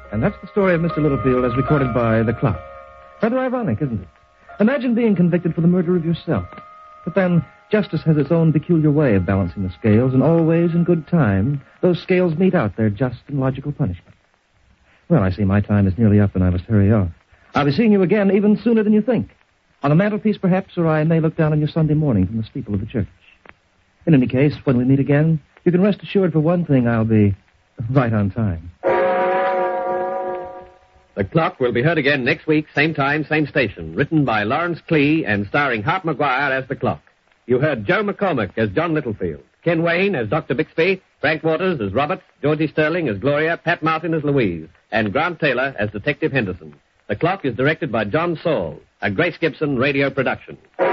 And that's the story of Mr. Littlefield as recorded by The Clock. Rather ironic, isn't it? Imagine being convicted for the murder of yourself. But then, justice has its own peculiar way of balancing the scales, and always in good time, those scales mete out their just and logical punishment. Well, I see my time is nearly up and I must hurry off. I'll be seeing you again even sooner than you think. On the mantelpiece, perhaps, or I may look down on you Sunday morning from the steeple of the church. In any case, when we meet again, you can rest assured for one thing, I'll be right on time. The Clock will be heard again next week, same time, same station. Written by Lawrence Klee and starring Hart Maguire as The Clock. You heard Joe McCormick as John Littlefield, Ken Wayne as Dr. Bixby, Frank Waters as Robert, Georgie Sterling as Gloria, Pat Martin as Louise, and Grant Taylor as Detective Henderson. The Clock is directed by John Saul, a Grace Gibson radio production.